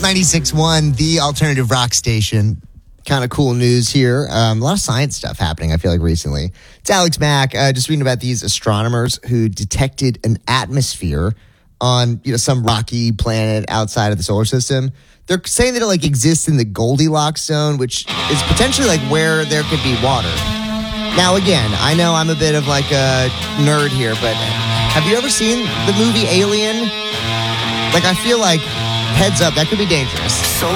96.1, the alternative rock station. Kind of cool news here. A lot of science stuff happening, I feel like, recently. It's Alex Mack, just reading about these astronomers who detected an atmosphere on some rocky planet outside of the solar system. They're saying that it exists in the Goldilocks zone, which is potentially where there could be water. Now, again, I know I'm a bit of a nerd here, but have you ever seen the movie Alien? I feel like, heads up, that could be dangerous.